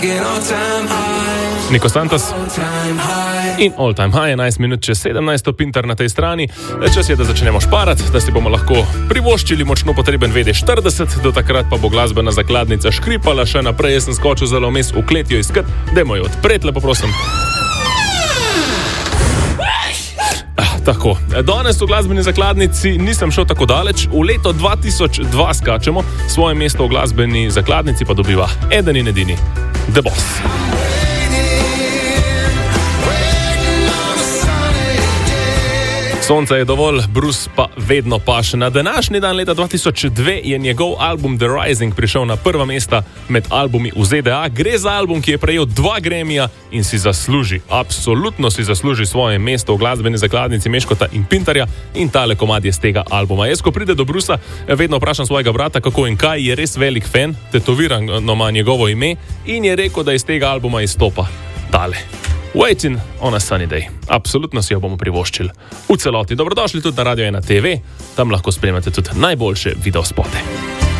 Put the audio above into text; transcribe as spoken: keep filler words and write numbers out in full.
Niko Santos in All Time High, enajst minut čez sedemnajst, Pintar na tej strani. Čas je, da začnemo šparati, da si bomo lahko privoščili močno potreben V D štirideset, do takrat pa bo glasbena zakladnica škripala še naprej. Jaz sem skočil zelo vmes v klet jo iskat, dajmo jo odpreti, lepo prosim. Tako, danes v glasbeni zakladnici nisem šel tako daleč, v leto dva tisoč dva skačemo, svoje mesto v glasbeni zakladnici pa dobiva eden in edini The Boss. Sonce je dovolj, Bruce pa vedno paše. Na današnji dan leta dva tisoč dve je njegov album The Rising prišel na prva mesta med albumi v Z D A. Gre za album, ki je prejel dva Grammyja in si zasluži, absolutno si zasluži svoje mesto v glasbeni zakladnici Meškota in Pintarja, in tale komad je z tega albuma. Jaz, ko pride do Brusa, vedno vprašam svojega brata, kako in kaj, je res velik fan, tetovirano ima njegovo ime in je rekel, da iz tega albuma izstopa tale Waiting on a Sunny Day. Absolutno si jo bomo privoščili v celoti. Dobrodošli tudi na Radio ena T V, tam lahko spremljate tudi najboljše videospote.